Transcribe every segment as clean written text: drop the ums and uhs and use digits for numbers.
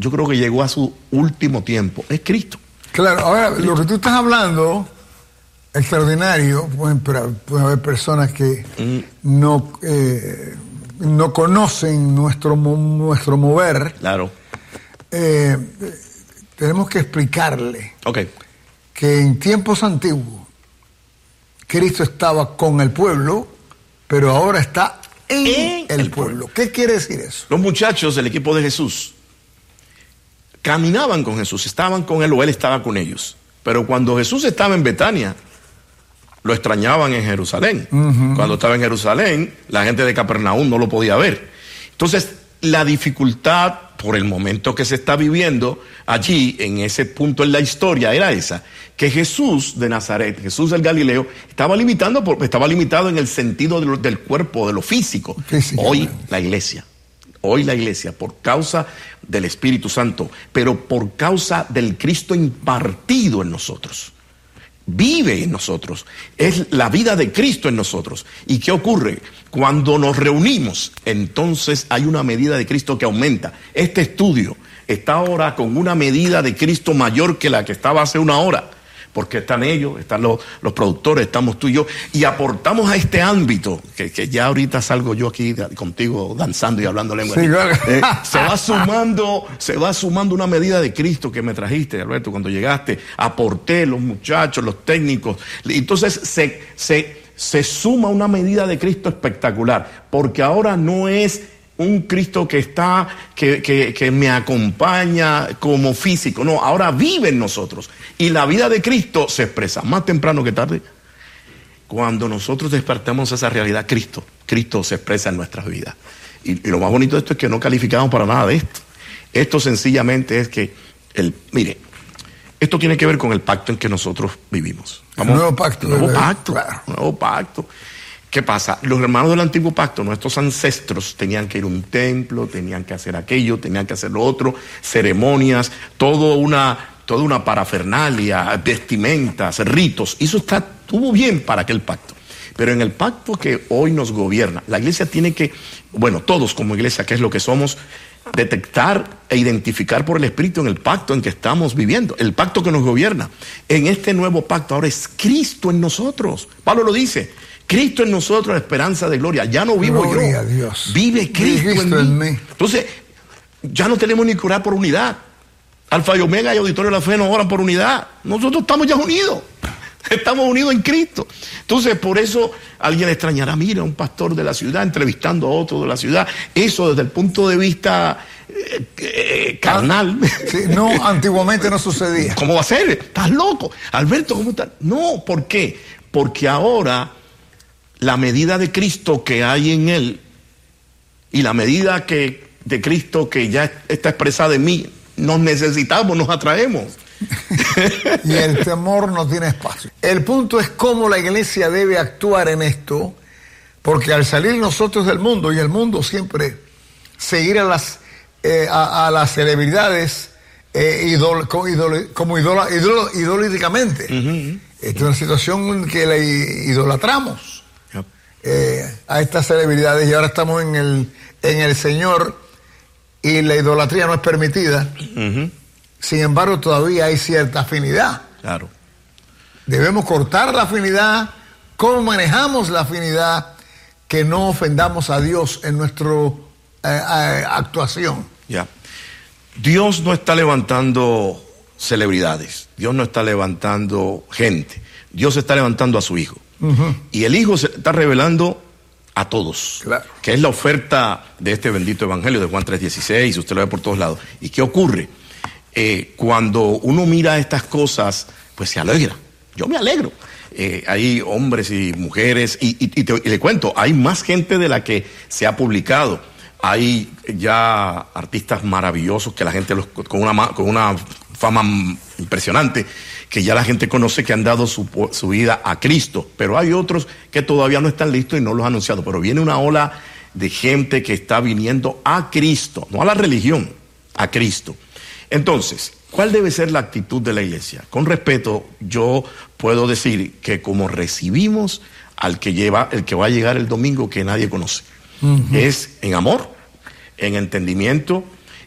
yo creo que llegó a su último tiempo, es Cristo. Claro, ahora lo que tú estás hablando, extraordinario, pueden haber personas que no conocen nuestro mover. Claro. Tenemos que explicarle Okay. que en tiempos antiguos Cristo estaba con el pueblo, pero ahora está en el pueblo. ¿Qué quiere decir eso? Los muchachos del equipo de Jesús caminaban con Jesús, estaban con él o él estaba con ellos. Pero cuando Jesús estaba en Betania, lo extrañaban en Jerusalén. Cuando estaba en Jerusalén, la gente de Capernaum no lo podía ver. Entonces, la dificultad por el momento que se está viviendo allí, en ese punto en la historia, era esa, que Jesús de Nazaret, Jesús del Galileo, estaba limitado en el sentido del cuerpo, de lo físico. Hoy la iglesia, por causa del Espíritu Santo, pero por causa del Cristo impartido en nosotros, vive en nosotros, es la vida de Cristo en nosotros. ¿Y qué ocurre? Cuando nos reunimos, entonces hay una medida de Cristo que aumenta. Este estudio está ahora con una medida de Cristo mayor que la que estaba hace una hora, porque están ellos, están los productores, estamos tú y yo, y aportamos a este ámbito, que ya ahorita salgo yo aquí contigo danzando y hablando lengua. Sí, claro. Se va sumando una medida de Cristo que me trajiste, Alberto, cuando llegaste. Aporté los muchachos, los técnicos. Entonces se suma una medida de Cristo espectacular, porque ahora no es un Cristo que me acompaña como físico, no, ahora vive en nosotros. Y la vida de Cristo se expresa más temprano que tarde. Cuando nosotros despertamos esa realidad, Cristo se expresa en nuestras vidas. Y lo más bonito de esto es que no calificamos para nada de esto. Esto sencillamente es que, mire, esto tiene que ver con el pacto en que nosotros vivimos. Nuevo pacto. Nuevo pacto. ¿Qué pasa? Los hermanos del antiguo pacto, nuestros ancestros, tenían que ir a un templo, tenían que hacer aquello, tenían que hacer lo otro, ceremonias, toda una parafernalia, vestimentas, ritos. Eso estuvo bien para aquel pacto. Pero en el pacto que hoy nos gobierna, la iglesia tiene que, todos como iglesia, que es lo que somos, detectar e identificar por el Espíritu en el pacto en que estamos viviendo, el pacto que nos gobierna. En este nuevo pacto ahora es Cristo en nosotros. Pablo lo dice. Cristo en nosotros, la esperanza de gloria. Ya no vivo gloria yo, a Dios. Vive Cristo en mí. Entonces, ya no tenemos ni que orar por unidad. Alfa y Omega y Auditorio de la Fe no oran por unidad. Nosotros estamos ya unidos. Estamos unidos en Cristo. Entonces, por eso alguien extrañará, mira, un pastor de la ciudad entrevistando a otro de la ciudad. Eso desde el punto de vista carnal. Sí, no, antiguamente no sucedía. ¿Cómo va a ser? ¿Estás loco? Alberto, ¿cómo estás? No, ¿por qué? Porque ahora la medida de Cristo que hay en él y la medida de Cristo que ya está expresada en mí, nos necesitamos, nos atraemos. Y el temor no tiene espacio. El punto es cómo la iglesia debe actuar en esto, porque al salir nosotros del mundo, y el mundo siempre seguir a las celebridades idolítricamente. Esta es una situación que la idolatramos a estas celebridades, y ahora estamos en el Señor y la idolatría no es permitida. Sin embargo, todavía hay cierta afinidad. Claro. Debemos cortar la afinidad. ¿Cómo manejamos la afinidad? Que no ofendamos a Dios en nuestra actuación. Ya. Dios no está levantando celebridades. Dios no está levantando gente. Dios está levantando a su Hijo. Y el Hijo se está revelando a todos. Claro. Que es la oferta de este bendito evangelio de Juan 3:16. Usted lo ve por todos lados. ¿Y qué ocurre? Cuando uno mira estas cosas, pues se alegra. Yo me alegro. Hay hombres y mujeres, y le cuento, hay más gente de la que se ha publicado. Hay ya artistas maravillosos que la gente con una fama impresionante, que ya la gente conoce, que han dado su vida a Cristo. Pero hay otros que todavía no están listos y no los han anunciado. Pero viene una ola de gente que está viniendo a Cristo, no a la religión, a Cristo. Entonces, ¿cuál debe ser la actitud de la iglesia? Con respeto, yo puedo decir que como recibimos al que va a llegar el domingo que nadie conoce, es en amor, en entendimiento,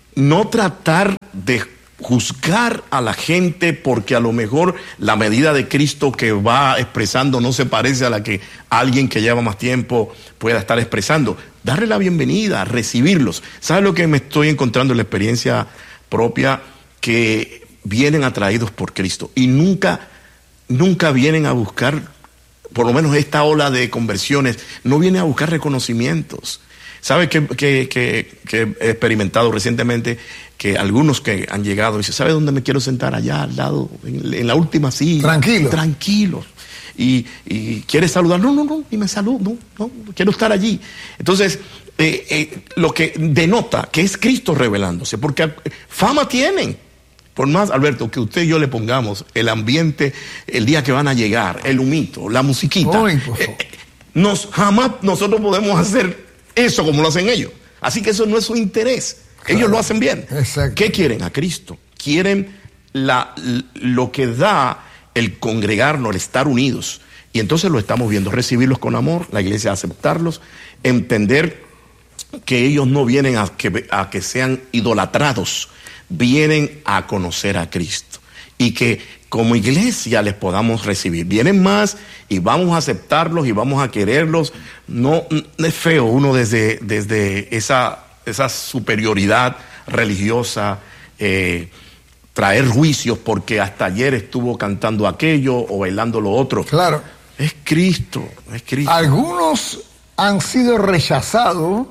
no tratar de juzgar a la gente porque a lo mejor la medida de Cristo que va expresando no se parece a la que alguien que lleva más tiempo pueda estar expresando. Darle la bienvenida, recibirlos. ¿Sabes lo que me estoy encontrando en la experiencia propia? Que vienen atraídos por Cristo y nunca vienen a buscar, por lo menos esta ola de conversiones, no viene a buscar reconocimientos. ¿Sabe que he experimentado recientemente? Que algunos que han llegado dicen, ¿sabe dónde me quiero sentar? Allá al lado, en la última silla. Tranquilo. Y quiere saludar, no, ni me saludo, no, quiero estar allí. Entonces, lo que denota que es Cristo revelándose, porque fama tienen. Por más, Alberto, que usted y yo le pongamos el ambiente, el día que van a llegar, el humito, la musiquita, jamás nosotros podemos hacer eso como lo hacen ellos. Así que eso no es su interés. Claro. Ellos lo hacen bien. Exacto. ¿Qué quieren? A Cristo. Quieren lo que da el congregarnos, el estar unidos. Y entonces lo estamos viendo, recibirlos con amor, la iglesia aceptarlos, entender que ellos no vienen a que sean idolatrados, vienen a conocer a Cristo. Y que como iglesia les podamos recibir. Vienen más y vamos a aceptarlos y vamos a quererlos. No es feo uno desde esa superioridad religiosa traer juicios porque hasta ayer estuvo cantando aquello o bailando lo otro. Claro. Es Cristo. Algunos han sido rechazados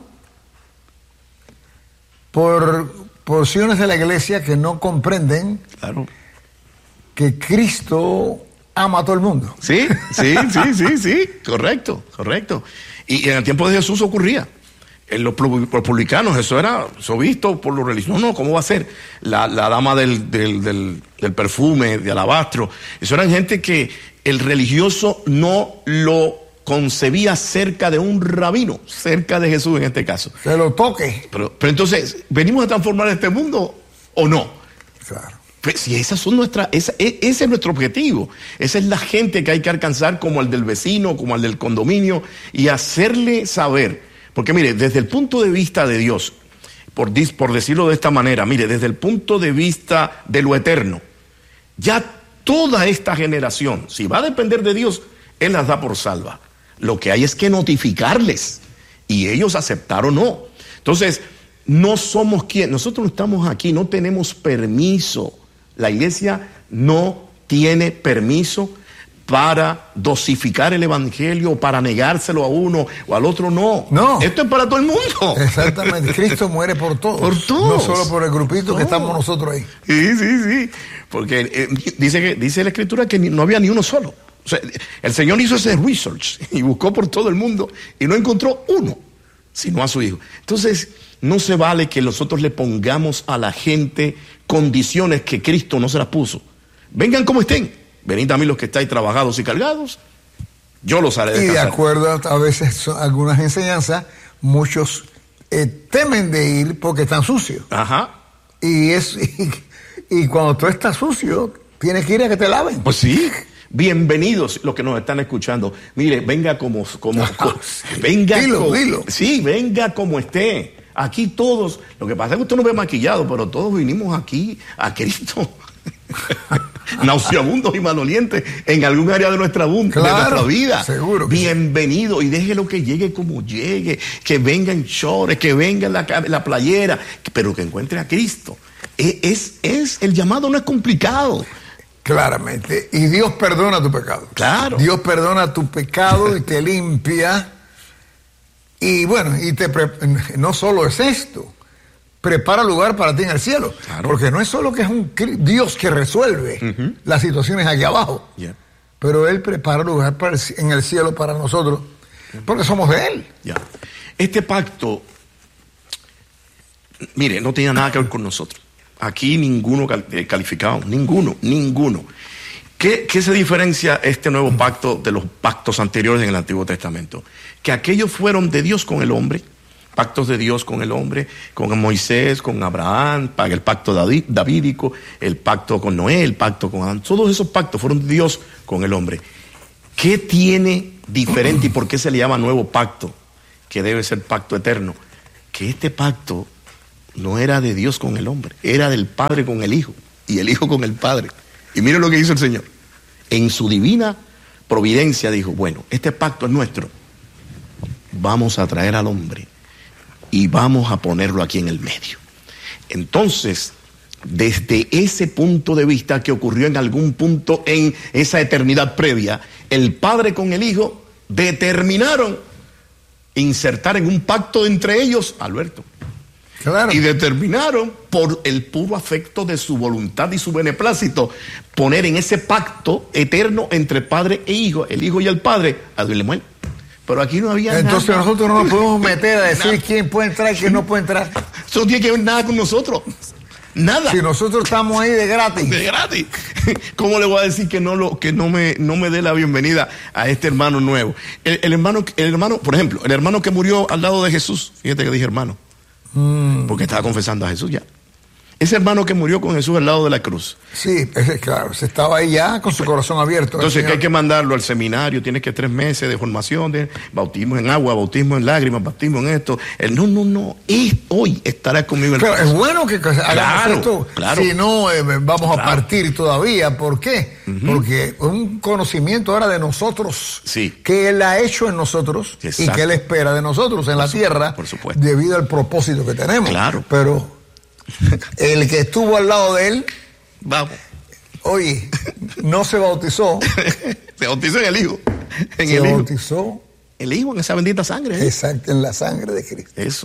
por porciones de la iglesia que no comprenden, claro, que Cristo ama a todo el mundo. Sí, correcto. Y en el tiempo de Jesús ocurría. En los publicanos, eso visto por los religiosos. No, ¿cómo va a ser? La dama del perfume, de alabastro. Eso eran gente que el religioso no lo concebía cerca de un rabino, cerca de Jesús en este caso. Que lo toque. Pero entonces, ¿venimos a transformar este mundo o no? Claro. Pues si ese es nuestro objetivo. Esa es la gente que hay que alcanzar, como el del vecino, como el del condominio, y hacerle saber. Porque mire, desde el punto de vista de Dios, por decirlo de esta manera, mire, desde el punto de vista de lo eterno, ya toda esta generación, si va a depender de Dios, Él las da por salva. Lo que hay es que notificarles y ellos aceptar o no. Entonces, no somos quien, nosotros no estamos aquí, no tenemos permiso. La iglesia no tiene permiso para dosificar el evangelio, para negárselo a uno o al otro, no. Esto es para todo el mundo. Exactamente, Cristo muere por todos. Por todos. No solo por el grupito que estamos nosotros ahí. Sí. Porque dice la Escritura que no había ni uno solo. O sea, el Señor hizo ese research y buscó por todo el mundo y no encontró uno, sino a su Hijo. Entonces, no se vale que nosotros le pongamos a la gente condiciones que Cristo no se las puso. Vengan como estén. Venid a mí los que estáis trabajados y cargados, yo los haré descansar. Y de acuerdo a veces algunas enseñanzas, muchos temen de ir porque están sucios. Ajá. Y cuando tú estás sucio, tienes que ir a que te laven. Pues sí. Bienvenidos los que nos están escuchando. Mire, venga venga. Dilo. Sí, venga como esté. Aquí todos, lo que pasa es que usted no ve maquillado, pero todos vinimos aquí a Cristo. Nauseabundos y malolientes en algún área de nuestra vida. Seguro. Bienvenido y déjelo que llegue como llegue, que venga en shorts, que venga en la playera, pero que encuentre a Cristo. El llamado no es complicado. Claramente. Y Dios perdona tu pecado. Claro. Dios perdona tu pecado y te limpia. Y bueno, no solo es esto, prepara lugar para ti en el cielo. Claro. Porque no es solo que es un Dios que resuelve las situaciones aquí abajo, pero Él prepara lugar en el cielo para nosotros, porque somos de Él. Este pacto, mire, no tenía nada que ver con nosotros. Aquí ninguno calificado, ninguno. ¿Qué se diferencia este nuevo pacto de los pactos anteriores en el Antiguo Testamento? Que aquellos fueron de Dios con el hombre, pactos de Dios con el hombre, con Moisés, con Abraham, el pacto davídico, el pacto con Noé, el pacto con Adán. Todos esos pactos fueron de Dios con el hombre. ¿Qué tiene diferente y por qué se le llama nuevo pacto? Que debe ser pacto eterno. Que este pacto no era de Dios con el hombre, era del Padre con el Hijo y el Hijo con el Padre. Y miren lo que hizo el Señor. En su divina providencia dijo, bueno, este pacto es nuestro. Vamos a traer al hombre y vamos a ponerlo aquí en el medio. Entonces, desde ese punto de vista que ocurrió en algún punto en esa eternidad previa, el Padre con el Hijo determinaron insertar en un pacto entre ellos a Alberto. Claro. Y determinaron, por el puro afecto de su voluntad y su beneplácito, poner en ese pacto eterno entre Padre e Hijo, el Hijo y el Padre, a Lemuel. Pero aquí no había Entonces nada. nosotros no nos podemos meter a decir quién puede entrar y quién no puede entrar. Eso no tiene que ver nada con nosotros. Nada. Si nosotros estamos ahí de gratis. De gratis. ¿Cómo le voy a decir que no me dé la bienvenida a este hermano nuevo? El hermano, por ejemplo, el hermano que murió al lado de Jesús. Fíjate que dije hermano. Porque estaba confesando a Jesús ya. Ese hermano que murió con Jesús al lado de la cruz. Sí, claro, se estaba ahí ya con su corazón abierto. Entonces que hay que mandarlo al seminario, tiene que 3 meses de formación, de bautismo en agua, bautismo en lágrimas, bautismo en esto. No, hoy estará conmigo en Pero el es bueno que hagamos esto, claro. Si no vamos a partir todavía. ¿Por qué? Porque un conocimiento ahora de nosotros, sí, que Él ha hecho en nosotros. Exacto. Y que Él espera de nosotros en la tierra, por supuesto, debido al propósito que tenemos. Claro. Pero el que estuvo al lado de él, vamos, oye, no se bautizó. Se bautizó en el Hijo. Se bautizó el Hijo en esa bendita sangre. Exacto, en la sangre de Cristo. Eso.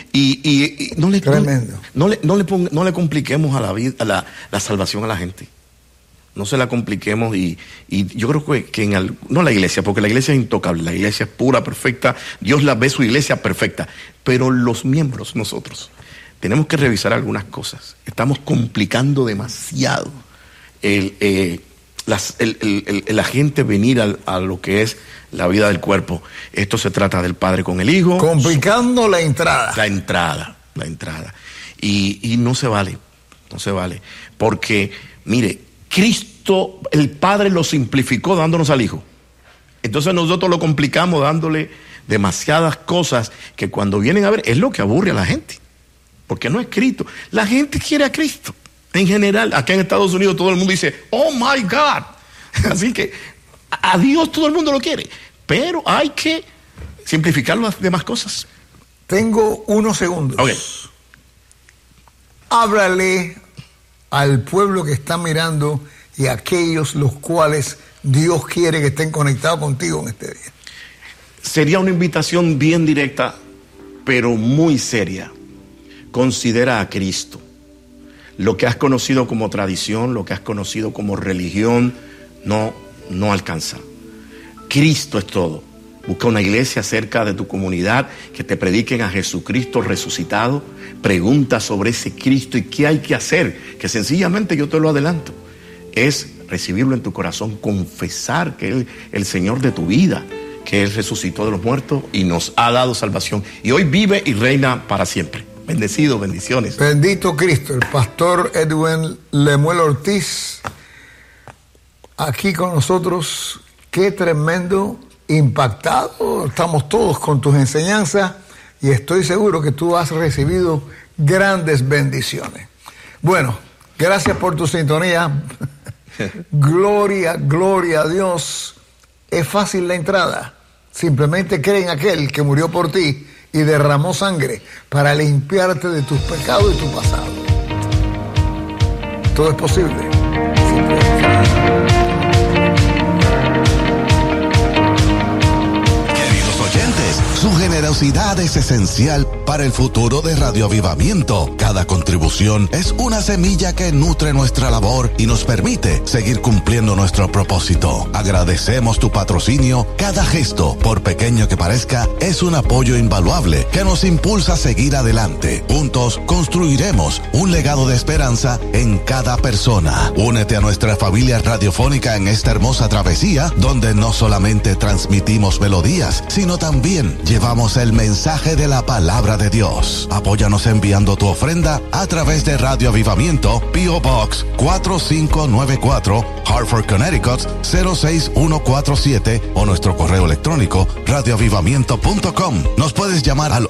Y no le, tremendo. No le compliquemos a la vida, a la salvación a la gente. No se la compliquemos y yo creo que no la iglesia, porque la iglesia es intocable, la iglesia es pura, perfecta, Dios la ve su iglesia perfecta, pero los miembros, nosotros, tenemos que revisar algunas cosas. Estamos complicando demasiado la gente venir a lo que es la vida del cuerpo. Esto se trata del Padre con el Hijo. Complicando la entrada. La entrada. Y no se vale, porque, mire, Cristo, el Padre lo simplificó dándonos al Hijo. Entonces nosotros lo complicamos dándole demasiadas cosas que cuando vienen a ver es lo que aburre a la gente. Porque no es Cristo. La gente quiere a Cristo. En general, acá en Estados Unidos todo el mundo dice, oh my God. Así que a Dios todo el mundo lo quiere. Pero hay que simplificar las demás cosas. Tengo unos segundos. Okay. Háblale al pueblo que está mirando y a aquellos los cuales Dios quiere que estén conectados contigo en este día. Sería una invitación bien directa, pero muy seria. Considera a Cristo. Lo que has conocido como tradición, lo que has conocido como religión, no alcanza. Cristo es todo. Busca una iglesia cerca de tu comunidad que te prediquen a Jesucristo resucitado. Pregunta sobre ese Cristo y qué hay que hacer, que sencillamente yo te lo adelanto, es recibirlo en tu corazón, confesar que Él es el Señor de tu vida, que Él resucitó de los muertos y nos ha dado salvación. Y hoy vive y reina para siempre. Bendecido, bendiciones. Bendito Cristo. El pastor Edwin Lemuel Ortiz, aquí con nosotros. Qué tremendo, impactado. Estamos todos con tus enseñanzas y estoy seguro que tú has recibido grandes bendiciones. Bueno, gracias por tu sintonía. Gloria a Dios. Es fácil la entrada. Simplemente cree en aquel que murió por ti y derramó sangre para limpiarte de tus pecados y tu pasado. Todo es posible. Queridos oyentes, su generosidad es esencial para el futuro de Radio Avivamiento. Cada contribución es una semilla que nutre nuestra labor y nos permite seguir cumpliendo nuestro propósito. Agradecemos tu patrocinio. Cada gesto, por pequeño que parezca, es un apoyo invaluable que nos impulsa a seguir adelante. Juntos construiremos un legado de esperanza en cada persona. Únete a nuestra familia radiofónica en esta hermosa travesía, donde no solamente transmitimos melodías, sino también llevamos el mensaje de la palabra palabra de Dios. Apóyanos enviando tu ofrenda a través de Radio Avivamiento, P.O. Box 4594, Hartford, Connecticut 06147 o nuestro correo electrónico radioavivamiento.com. Nos puedes llamar al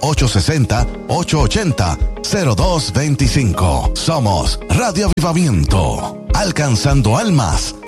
860-880-0225. Somos Radio Avivamiento, alcanzando almas